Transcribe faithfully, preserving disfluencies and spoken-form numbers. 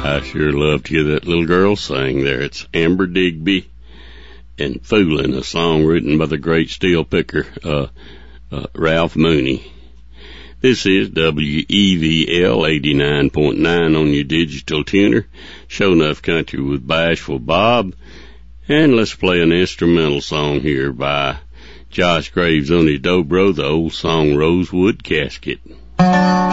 I sure love to hear that little girl sing there. It's Amber Digby and Foolin', a song written by the great steel picker, uh, uh, Ralph Mooney. This is W E V L eighty-nine point nine on your digital tuner. Show Enough Country with Bashful Bob. And let's play an instrumental song here by Josh Graves on his dobro, the old song Rosewood Casket.